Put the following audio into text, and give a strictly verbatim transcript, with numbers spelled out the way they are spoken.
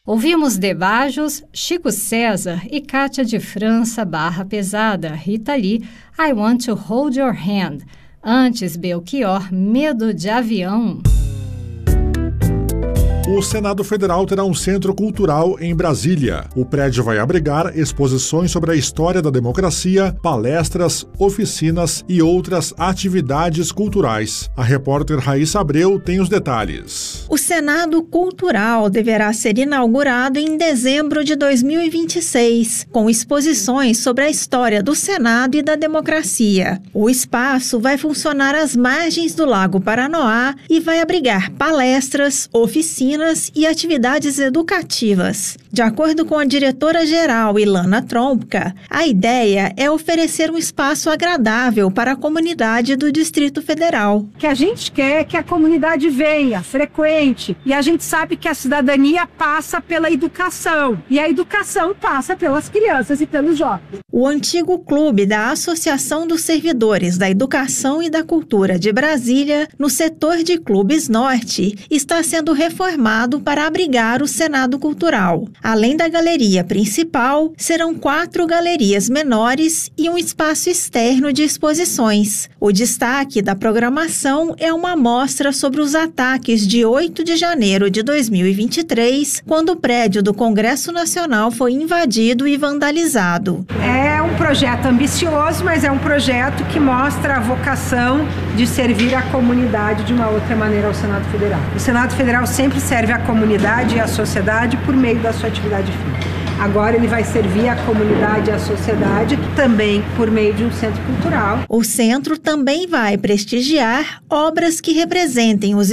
Ouvimos Devajos, Chico César e Cátia de França barra pesada, Rita Lee, I Want to Hold Your Hand. Antes, Belchior, Medo de Avião. O Senado Federal terá um centro cultural em Brasília. O prédio vai abrigar exposições sobre a história da democracia, palestras, oficinas e outras atividades culturais. A repórter Raíssa Abreu tem os detalhes. O Senado Cultural deverá ser inaugurado em dezembro de dois mil e vinte e seis, com exposições sobre a história do Senado e da democracia. O espaço vai funcionar às margens do Lago Paranoá e vai abrigar palestras, oficinas e atividades educativas. De acordo com a diretora-geral Ilana Trompka, a ideia é oferecer um espaço agradável para a comunidade do Distrito Federal. O que a gente quer é que a comunidade venha, frequente, e a gente sabe que a cidadania passa pela educação, e a educação passa pelas crianças e pelos jovens. O antigo clube da Associação dos Servidores da Educação e da Cultura de Brasília, no setor de Clubes Norte, está sendo reformado para abrigar o Senado Cultural. Além da galeria principal, serão quatro galerias menores e um espaço externo de exposições. O destaque da programação é uma mostra sobre os ataques de oito de janeiro de dois mil e vinte e três, quando o prédio do Congresso Nacional foi invadido e vandalizado. É um projeto ambicioso, mas é um projeto que mostra a vocação de servir a comunidade de uma outra maneira ao Senado Federal. O Senado Federal sempre serve a comunidade e a sociedade por meio da sua atividade fim. Agora ele vai servir a comunidade e a sociedade também por meio de um centro cultural. O centro também vai prestigiar obras que representem os